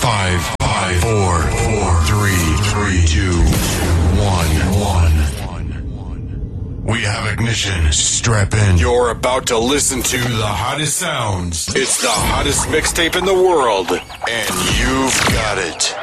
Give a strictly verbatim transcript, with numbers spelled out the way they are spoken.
Five, five, four, four, three, three, two, one, one. We have ignition. Strap in. You're about to listen to the hottest sounds. It's the hottest mixtape in the world, and you've got it.